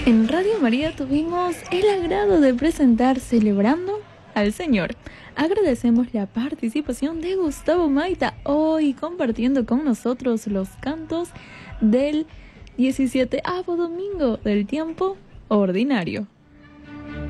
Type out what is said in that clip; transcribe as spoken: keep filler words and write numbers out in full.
En Radio María tuvimos el agrado de presentar Celebrando al Señor. Agradecemos la participación de Gustavo Maita hoy compartiendo con nosotros los cantos del diecisiete domingo del tiempo ordinario.